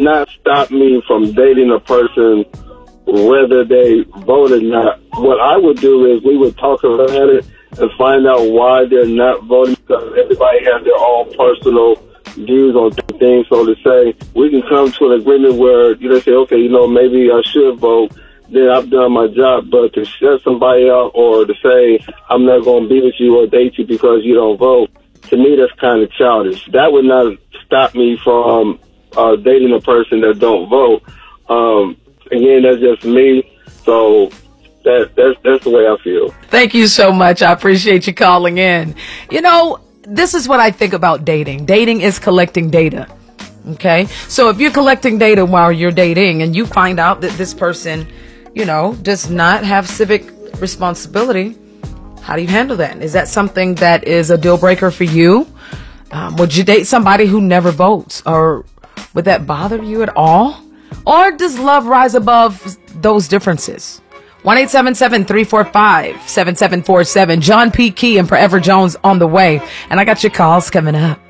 not stop me from dating a person whether they vote or not. What I would do is we would talk about it and find out why they're not voting, because everybody has their own personal views on things. So to say, we can come to an agreement where you say, okay, maybe I should vote, then I've done my job. But to shut somebody out or to say, I'm not going to be with you or date you because you don't vote, to me, that's kind of childish. That would not stop me from dating a person that don't vote. Again, that's just me. So that's the way I feel. Thank you so much. I appreciate you calling in. This is what I think about dating. Dating is collecting data. Okay. So if you're collecting data while you're dating and you find out that this person, does not have civic responsibility, how do you handle that? Is that something that is a deal breaker for you? Would you date somebody who never votes, or would that bother you at all? Or does love rise above those differences? 1-877-345-7747. John P. Key and Forever Jones on the way. And I got your calls coming up.